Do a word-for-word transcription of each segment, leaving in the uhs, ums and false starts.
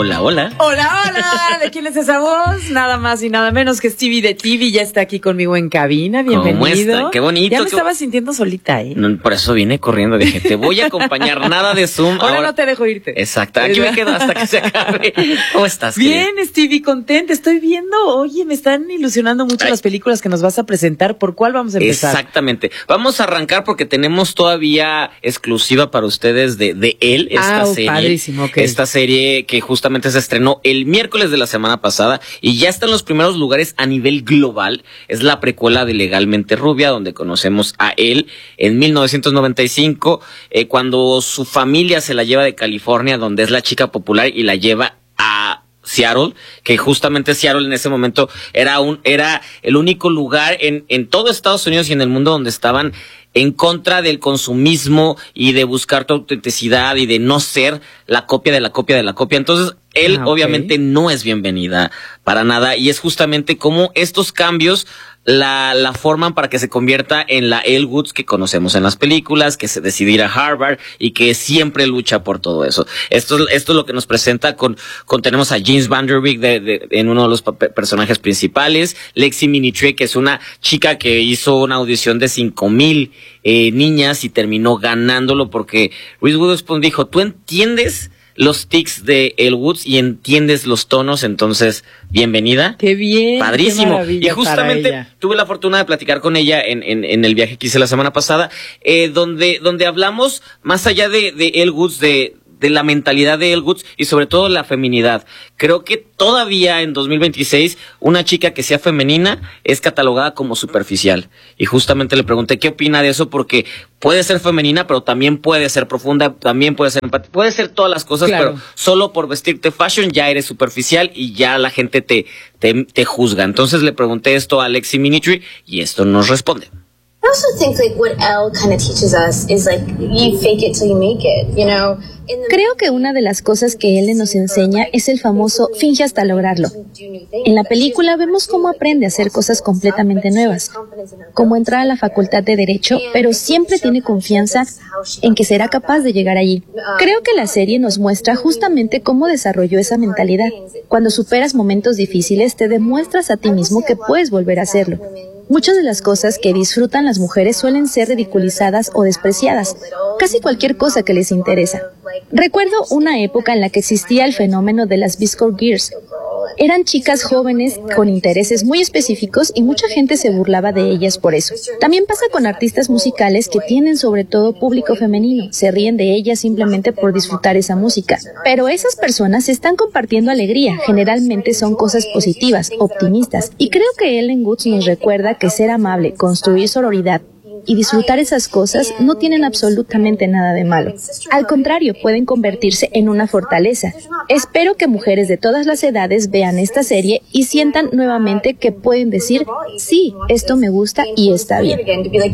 Hola, hola. Hola, hola. ¿De quién es esa voz? Nada más y nada menos que Stevie de T V. Ya está aquí conmigo en cabina. Bienvenido. ¿Cómo está? Qué bonito. Ya me qué... estaba sintiendo solita, ¿eh? No, por eso vine corriendo. Dije, te voy a acompañar. Nada de Zoom. Ahora, ahora no te dejo irte. Exacto. Aquí me quedo hasta que se acabe. ¿Cómo estás? Bien, querida? Stevie, contenta. Estoy viendo. Oye, me están ilusionando mucho Ay. las películas que nos vas a presentar. ¿Por cuál vamos a empezar? Exactamente. Vamos a arrancar porque tenemos todavía exclusiva para ustedes de, de él. Esta ah, serie. Padrísimo, okay. Esta serie que justamente se estrenó el miércoles de la semana pasada y ya está en los primeros lugares a nivel global. Es la precuela de Legalmente Rubia, donde conocemos a él en mil novecientos noventa y cinco, eh, cuando su familia se la lleva de California, donde es la chica popular, y la lleva a Seattle, que justamente Seattle en ese momento era un era el único lugar en, en todo Estados Unidos y en el mundo donde estaban en contra del consumismo y de buscar tu autenticidad y de no ser la copia de la copia de la copia. Entonces, él ah, okay. obviamente no es bienvenida para nada, y es justamente como estos cambios la, la forman para que se convierta en la Elle Woods que conocemos en las películas, que se decide ir a Harvard y que siempre lucha por todo eso. Esto, esto es lo que nos presenta con, con tenemos a James Van Der Beek de, de, en uno de los personajes principales, Lexi Minitrie, que es una chica que hizo una audición de cinco mil eh, niñas y terminó ganándolo porque Reese Witherspoon dijo, ¿tú entiendes los tics de Elle Woods y entiendes los tonos? Entonces, bienvenida. Qué bien. Padrísimo. Qué y justamente tuve la fortuna de platicar con ella en, en, en el viaje que hice la semana pasada, eh, donde, donde hablamos más allá de, de Elle Woods, de, de la mentalidad de Elle Woods y sobre todo la feminidad. Creo que todavía en dos mil veintiséis una chica que sea femenina es catalogada como superficial. Y justamente le pregunté qué opina de eso, porque puede ser femenina, pero también puede ser profunda, también puede ser empática, puede ser todas las cosas, claro. Pero solo por vestirte fashion ya eres superficial y ya la gente te, te, te juzga. Entonces le pregunté esto a Lexi Minitrie y esto nos responde. I also think like what Elle kind of teaches us is like you fake it till you make it, you know. Creo que una de las cosas que Elle nos enseña es el famoso finge hasta lograrlo. En la película vemos cómo aprende a hacer cosas completamente nuevas, como entrar a la facultad de Derecho, pero siempre tiene confianza en que será capaz de llegar allí. Creo que la serie nos muestra justamente cómo desarrolló esa mentalidad. Cuando superas momentos difíciles, te demuestras a ti mismo que puedes volver a hacerlo. Muchas de las cosas que disfrutan las mujeres suelen ser ridiculizadas o despreciadas, casi cualquier cosa que les interesa. Recuerdo una época en la que existía el fenómeno de las Biscore Girls. Eran chicas jóvenes con intereses muy específicos y mucha gente se burlaba de ellas por eso. También pasa con artistas musicales que tienen sobre todo público femenino. Se ríen de ellas simplemente por disfrutar esa música. Pero esas personas están compartiendo alegría. Generalmente son cosas positivas, optimistas. Y creo que Ellen Woods nos recuerda que ser amable, construir sororidad y disfrutar esas cosas no tienen absolutamente nada de malo. Al contrario, pueden convertirse en una fortaleza. Espero que mujeres de todas las edades vean esta serie y sientan nuevamente que pueden decir, sí, esto me gusta y está bien.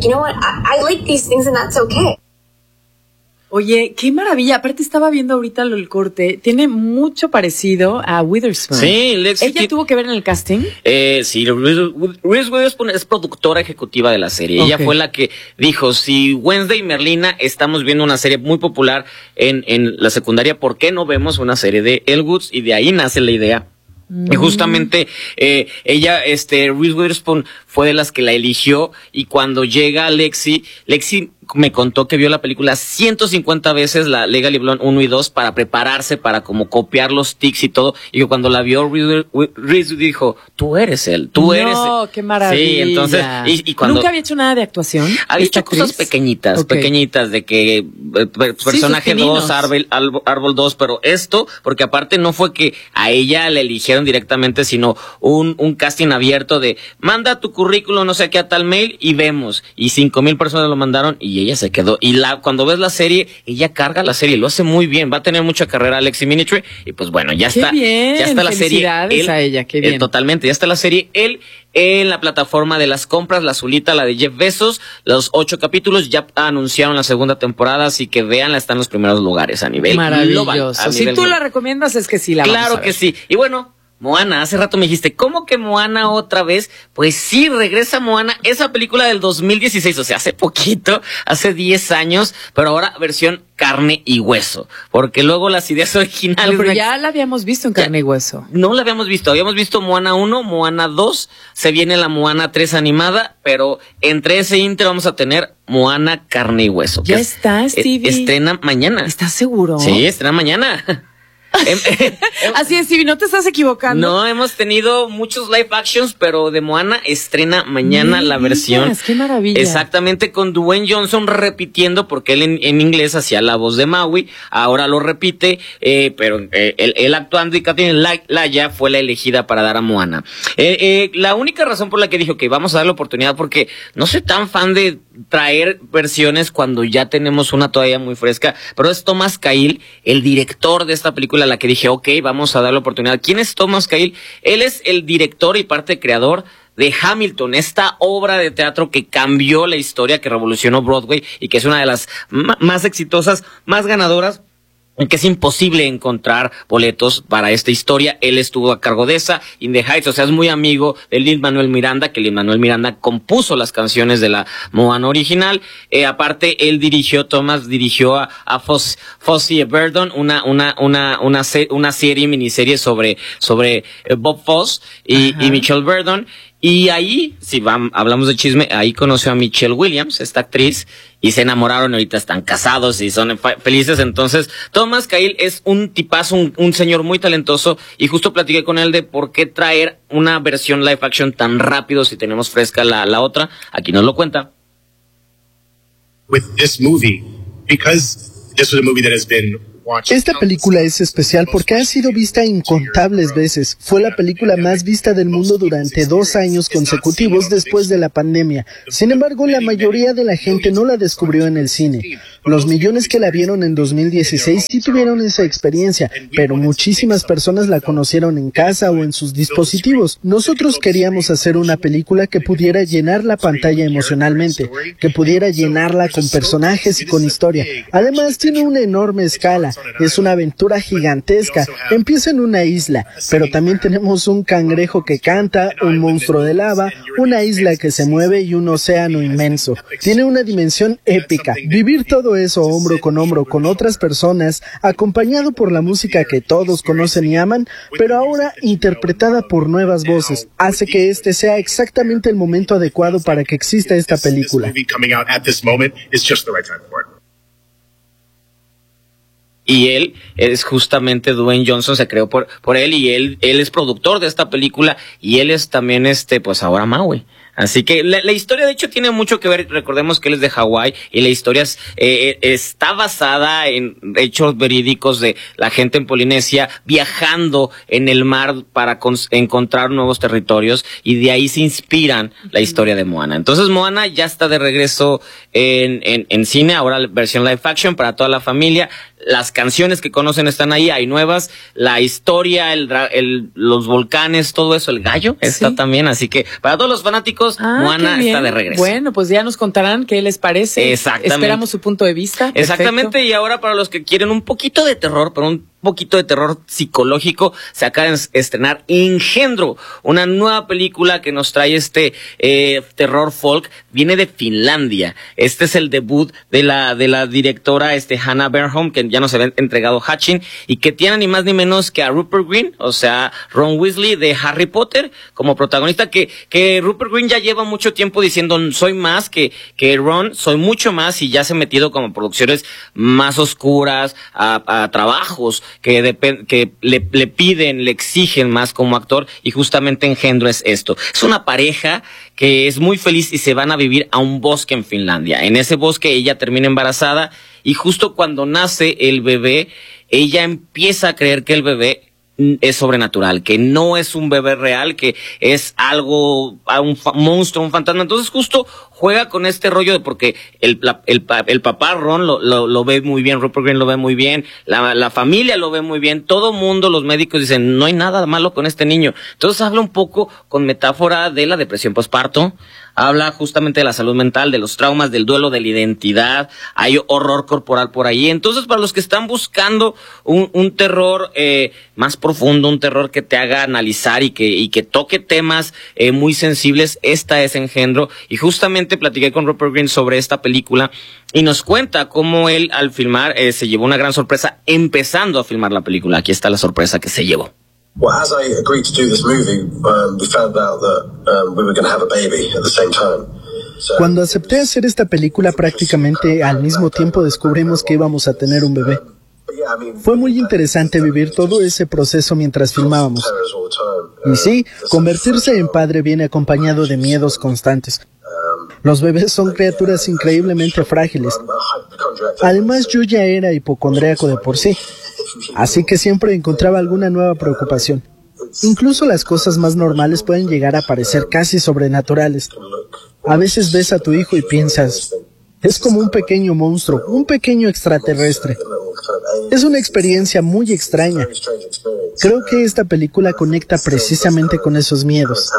Oye, qué maravilla. Aparte estaba viendo ahorita el corte. Tiene mucho parecido a Witherspoon. Sí, Lexi. ¿Ella que... tuvo que ver en el casting? Eh, sí, Reese Witherspoon es productora ejecutiva de la serie. Okay. Ella fue la que dijo, si Wednesday y Merlina estamos viendo una serie muy popular en, en la secundaria, ¿por qué no vemos una serie de Elle Woods? Y de ahí nace la idea. Mm. Y justamente eh, ella, este, Reese Witherspoon fue de las que la eligió, y cuando llega Lexi, Lexi me contó que vio la película ciento cincuenta veces, la Legally Blonde uno y dos, para prepararse, para como copiar los tics y todo, y que cuando la vio Reese dijo, tú eres él, tú no, eres él. No, qué maravilla. Sí, entonces, y, y cuando ¿nunca había hecho nada de actuación? Había hecho cosas pequeñitas, okay. pequeñitas, de que eh, personaje dos, sí, árbol, árbol dos, pero esto, porque aparte no fue que a ella le eligieron directamente, sino un, un casting abierto de, manda tu currículum, no sé qué, a tal mail, y vemos, y cinco mil personas lo mandaron, y ella se quedó. Y la cuando ves la serie, ella carga la serie, lo hace muy bien. Va a tener mucha carrera Lexi Minitrie. Y pues bueno, ya qué está. Bien, ya está la serie. Él, a ella, qué bien. Él, totalmente, ya está la serie. Él en la plataforma de las compras, la azulita, la de Jeff Bezos. Los ocho capítulos ya anunciaron la segunda temporada, así que véanla, está en los primeros lugares a nivel maravilloso. global. A si nivel tú global. La recomiendas, es que sí la claro vamos a ver. que sí. Y bueno, Moana, hace rato me dijiste, ¿cómo que Moana otra vez? Pues sí, regresa Moana, esa película del dos mil dieciséis, o sea, hace poquito, hace diez años, pero ahora versión carne y hueso, porque luego las ideas originales... No, pero ya la habíamos visto en carne ya, y hueso. No la habíamos visto, habíamos visto Moana uno, Moana dos, se viene la Moana tres animada, pero entre ese inter vamos a tener Moana carne y hueso. Ya está, Stevie. Estrena mañana. ¿Estás seguro? Sí, estrena mañana. Así es, Stevie, no te estás equivocando. No, hemos tenido muchos live actions, pero de Moana estrena mañana la versión. Digas, ¡qué maravilla! Exactamente, con Dwayne Johnson repitiendo, porque él en, en inglés hacía la voz de Maui, ahora lo repite, eh, pero eh, él, él actuando, y Catherine Laya fue la elegida para dar a Moana. Eh, eh, la única razón por la que dije que vamos a dar la oportunidad, porque no soy tan fan de traer versiones cuando ya tenemos una todavía muy fresca, pero es Thomas Cahill, el director de esta película, la que dije, ok, vamos a dar la oportunidad. ¿Quién es Thomas Cahill? Él es el director y parte creador de Hamilton, esta obra de teatro que cambió la historia, que revolucionó Broadway y que es una de las más exitosas, más ganadoras, que es imposible encontrar boletos para esta historia. Él estuvo a cargo de esa, In the Heights, o sea, es muy amigo de Lin-Manuel Miranda, que Lin-Manuel Miranda compuso las canciones de la Moana original. Eh, aparte, él dirigió, Thomas dirigió a, a Foss, Fosse Verdon, una, una, una, una, se, una serie, miniserie sobre, sobre eh, Bob Fosse y, y Michelle Verdon. Y ahí, si vamos, hablamos de chisme, ahí conoció a Michelle Williams, esta actriz, y se enamoraron, ahorita están casados y son felices. Entonces, Thomas Cahill es un tipazo, un, un señor muy talentoso, y justo platiqué con él de por qué traer una versión live action tan rápido si tenemos fresca la, la otra. Aquí nos lo cuenta. With this movie, because this was a movie that has been Esta película es especial porque ha sido vista incontables veces. Fue la película más vista del mundo durante dos años consecutivos después de la pandemia. Sin embargo, la mayoría de la gente no la descubrió en el cine. Los millones que la vieron en dos mil dieciséis sí tuvieron esa experiencia, pero muchísimas personas la conocieron en casa o en sus dispositivos. Nosotros queríamos hacer una película que pudiera llenar la pantalla emocionalmente, que pudiera llenarla con personajes y con historia. Además, tiene una enorme escala. Es una aventura gigantesca. Empieza en una isla, pero también tenemos un cangrejo que canta, un monstruo de lava, una isla que se mueve y un océano inmenso. Tiene una dimensión épica. Vivir todo eso hombro con hombro con otras personas, acompañado por la música que todos conocen y aman, pero ahora interpretada por nuevas voces, hace que este sea exactamente el momento adecuado para que exista esta película. Y él es justamente Dwayne Johnson, se creó por por él, y él él es productor de esta película, y él es también este pues ahora Maui. Así que la, la historia de hecho tiene mucho que ver. Recordemos que él es de Hawái y la historia es, eh, está basada en hechos verídicos de la gente en Polinesia viajando en el mar para encontrar nuevos territorios, y de ahí se inspiran la historia de Moana. Entonces Moana ya está de regreso en, en, en cine, ahora la versión live action para toda la familia. Las canciones que conocen están ahí, hay nuevas, la historia, el, el los volcanes, todo eso, el gallo está sí. también, así que para todos los fanáticos, ah, Moana está de regreso. Bueno, pues ya nos contarán qué les parece. Exactamente. Esperamos su punto de vista. Exactamente. Perfecto. Y ahora para los que quieren un poquito de terror, pero un poquito de terror psicológico, se acaba de estrenar Engendro, una nueva película que nos trae este eh, terror folk, viene de Finlandia. Este es el debut de la de la directora este Hannah Bernholm, que ya nos había entregado Hatching, y que tiene ni más ni menos que a Rupert Grint, o sea, Ron Weasley de Harry Potter como protagonista, que que Rupert Grint ya lleva mucho tiempo diciendo soy más que que Ron, soy mucho más, y ya se ha metido como producciones más oscuras, a, a trabajos que, depend, que le, le piden, le exigen más como actor, y justamente Engendro es esto. Es una pareja que es muy feliz y se van a vivir a un bosque en Finlandia. En ese bosque ella termina embarazada, y justo cuando nace el bebé, ella empieza a creer que el bebé es sobrenatural, que no es un bebé real, que es algo, un fa- monstruo, un fantasma. Entonces justo juega con este rollo de porque el, la, el, el papá Ron lo, lo, lo ve muy bien, Rupert Grint lo ve muy bien, la, la familia lo ve muy bien, todo mundo, los médicos dicen, no hay nada malo con este niño. Entonces habla un poco con metáfora de la depresión postparto, habla justamente de la salud mental, de los traumas, del duelo, de la identidad, hay horror corporal por ahí. Entonces, para los que están buscando un, un terror eh, más profundo, un terror que te haga analizar y que, y que toque temas eh, muy sensibles, esta es Engendro. Y justamente platiqué con Rupert Grint sobre esta película y nos cuenta cómo él al filmar eh, se llevó una gran sorpresa empezando a filmar la película. Aquí está la sorpresa que se llevó. Well, as I agreed to do this movie, um, we found out that um, we were going to have a baby at the same time. So, Cuando acepté hacer esta película, prácticamente al mismo tiempo descubrimos que íbamos a tener un bebé. Fue muy interesante vivir todo ese proceso mientras filmábamos. Y sí, convertirse en padre viene acompañado de miedos constantes. Los bebés son criaturas increíblemente frágiles. Además, yo ya era hipocondríaco de por sí. Así que siempre encontraba alguna nueva preocupación. Incluso las cosas más normales pueden llegar a parecer casi sobrenaturales. A veces ves a tu hijo y piensas, es como un pequeño monstruo, un pequeño extraterrestre. Es una experiencia muy extraña. Creo que esta película conecta precisamente con esos miedos.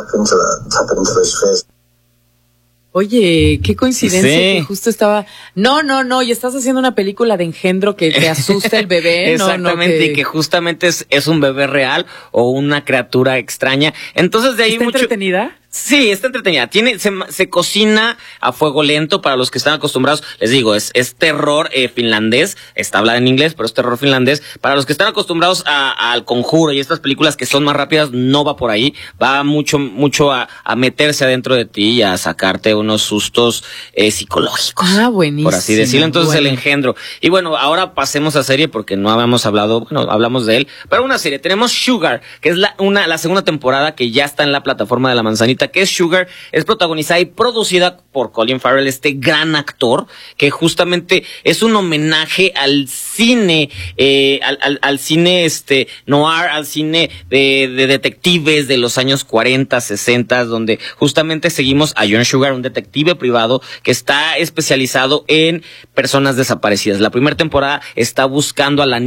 Oye, qué coincidencia Sí. que justo estaba... No, no, no, y estás haciendo una película de engendro que te asusta el bebé. Exactamente, no, no, que... y que justamente es, es un bebé real o una criatura extraña. Entonces de ahí ¿Está mucho... entretenida? Sí, está entretenida. Tiene, se, se cocina a fuego lento para los que están acostumbrados. Les digo, es, es terror eh, finlandés. Está hablada en inglés, pero es terror finlandés. Para los que están acostumbrados a, al Conjuro y estas películas que son más rápidas, no va por ahí. Va mucho, mucho a, a meterse adentro de ti y a sacarte unos sustos eh, psicológicos. Ah, buenísimo. Por así decirlo. Entonces, bueno. El Engendro. Y bueno, ahora pasemos a serie porque no habíamos hablado, bueno, hablamos de él. Pero una serie, tenemos Sugar, que es la, una, la segunda temporada que ya está en la plataforma de La Manzanita, que es Sugar. Es protagonizada y producida por Colin Farrell, este gran actor, que justamente es un homenaje al cine, eh, al, al, al cine este noir, al cine de, de detectives de los años cuarenta, sesenta, donde justamente seguimos a John Sugar, un detective privado que está especializado en personas desaparecidas. La primera temporada está buscando a la